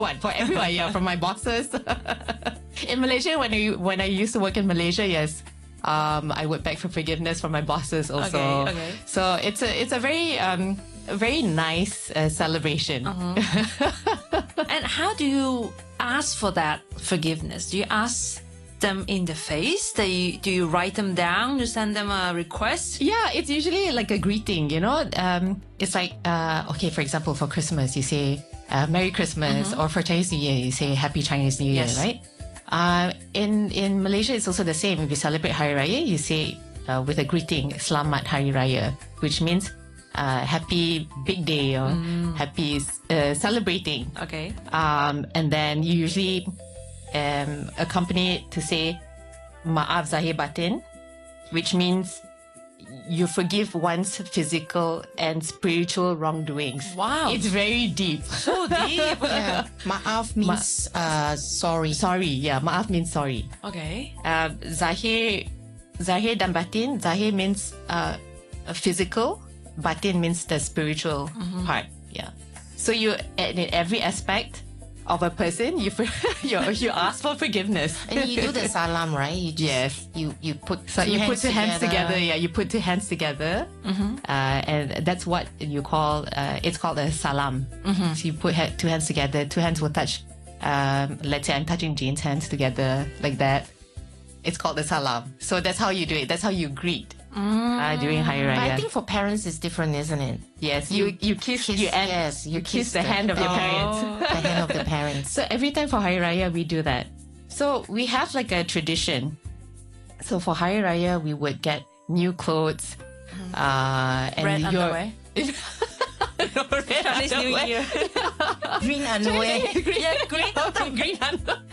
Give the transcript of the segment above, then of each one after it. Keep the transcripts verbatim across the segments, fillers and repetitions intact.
What, for everyone? Yeah, from my bosses. In Malaysia, when I when I used to work in Malaysia, yes, um, I would beg for forgiveness from my bosses also. Okay, okay. So it's a it's a very um a very nice uh, celebration. Uh-huh. And how do you ask for that forgiveness? Do you ask them in the face? Do you, do you write them down to send them a request? Yeah, it's usually like a greeting, you know. Um, it's like, uh, okay, for example, for Christmas, you say uh, Merry Christmas, Mm-hmm. or for Chinese New Year, you say Happy Chinese New Year, Yes. right? Uh, in in Malaysia, it's also the same. If you celebrate Hari Raya, you say uh, with a greeting, Selamat Hari Raya, which means uh, Happy Big Day or Happy uh, celebrating. Okay. Um, and then you usually um, accompany it to say Maaf Zahir Batin, which means you forgive one's physical and spiritual wrongdoings. Wow. It's very deep. So deep. Yeah. Maaf means uh, sorry. Sorry, yeah, Maaf means sorry. Okay. Uh, Zahir, Zahir dan Batin, Zahir means uh, physical, Batin means the spiritual part. Yeah. So you, in every aspect of a person, you you you ask for forgiveness. And you do the salam, right? You just, Yes. You you put So two you hands put two hands together. together. Yeah, you put two hands together, uh, and that's what you call. Uh, it's called a salam. So you put ha- two hands together. Two hands will touch. Um, let's say I'm touching Jane's hands together like that. It's called the salam. So that's how you do it. That's how you greet uh, during Hari But I Raya. think for parents it's different, isn't it? Yes, you you kiss, kiss- you and yes, you you kiss, kiss the, the- hand of your Oh. parents. The hand of the parents. So every time for Hari Raya, we do that. So we have like a tradition. So for Hari Raya, we would get new clothes. Uh, and Red your- underwear. no, red Chinese New underwear. Year. Green underwear. green, yeah, green, green underwear.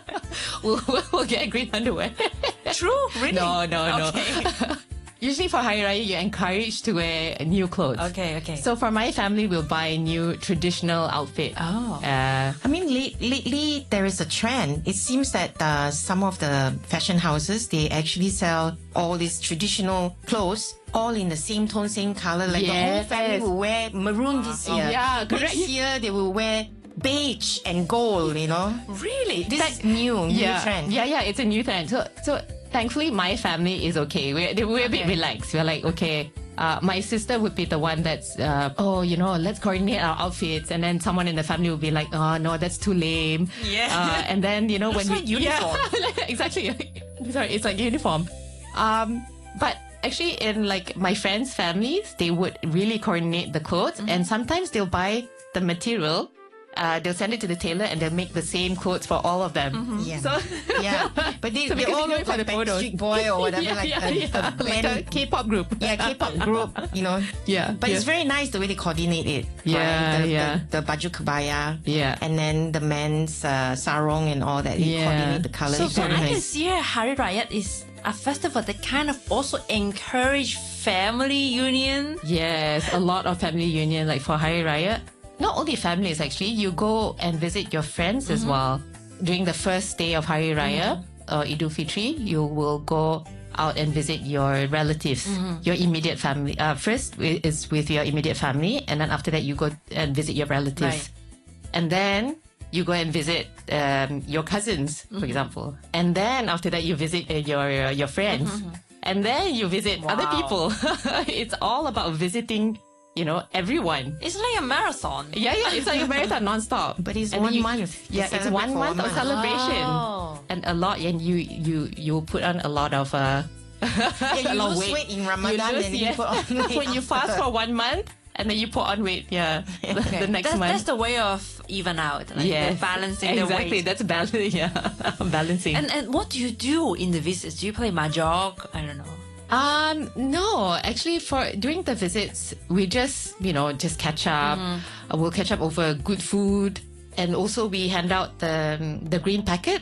we'll, we'll get green underwear. True? Really? No, no, no. Okay. Usually for Hari Raya, you're encouraged to wear new clothes. Okay, okay. So for my family, we'll buy new traditional outfit. Oh. Uh, I mean, la- lately there is a trend. It seems that uh, some of the fashion houses, they actually sell all these traditional clothes, all in the same tone, same color. Like the whole Yes. family will wear maroon this year. yeah, correct. Next year they will wear beige and gold. You know, Really? this is new, new yeah, trend. yeah, yeah. It's a new trend. So, so thankfully, my family is okay. We're we're a bit Okay. relaxed. We're like, okay. Uh, my sister would be the one that's, uh, oh, you know, let's coordinate our outfits, and then someone in the family will be like, oh no, that's too lame. Yeah. Uh, and then you know when Looks we like uniform. Yeah, exactly. Sorry, it's like uniform. Um, but actually, in like my friends' families, they would really coordinate the clothes, and sometimes they'll buy the material. Uh, they'll send it to the tailor and they'll make the same clothes for all of them. Yeah. So Yeah, but they, So they because all you look go for like the photos. Backstreet Boy or whatever, yeah, like yeah, a, yeah. a like band. a K-pop group. Yeah, K-pop group, you know. Yeah, But it's yeah. very nice the way they coordinate it. Yeah, right? The, yeah. The, the baju kebaya. Yeah. And then the men's uh, sarong and all that. They Yeah. coordinate the colors. So It's for very I can nice. see here, Hari Raya is a festival that kind of also encourage family union. Yes, a lot of family union, like for Hari Raya. Not only families, actually, you go and visit your friends as well. During the first day of Hari Raya or Idul Fitri, you will go out and visit your relatives, your immediate family. Uh, first wi- is with your immediate family, and then after that, you go and visit your relatives. Right. And then you go and visit um, your cousins, for example. And then after that, you visit uh, your uh, your friends. And then you visit other Wow. people. It's all about visiting, you know, everyone. It's like a marathon. Yeah, yeah, it's like a marathon non-stop. But it's And then one you- month. You Yeah, it's celebrate one for month one of month. celebration, Oh. and a lot. And you you you put on a lot of uh, Yeah, a you lot of lose weight in You Ramadan lose, and yeah. you put on weight when you fast after. for one month, and then you put on weight. Yeah, the, the next That's, month. that's the way of even out. Like Yes, the balancing the exactly. weight. That's balancing. Yeah, balancing. And and what do you do in the visits? Do you play mahjong? I don't know. Um, no, actually, for during the visits, we just you know just catch up. Uh, we'll catch up over good food, and also we hand out the the green packets.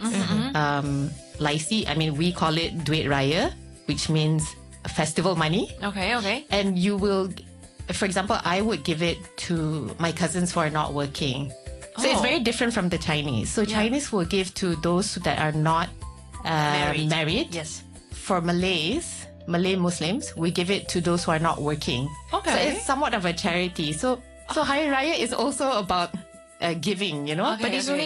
Um, Laisi, I mean, we call it Duit Raya, which means festival money. Okay, okay. And you will, for example, I would give it to my cousins who are not working. So it's Oh. very different from the Chinese. So Yeah. Chinese will give to those that are not uh, Married. married. Yes. For Malays, Malay Muslims, we give it to those who are not working. Okay. So it's somewhat of a charity. So so Hari Raya is also about uh, giving, you know. Okay, but it's okay. only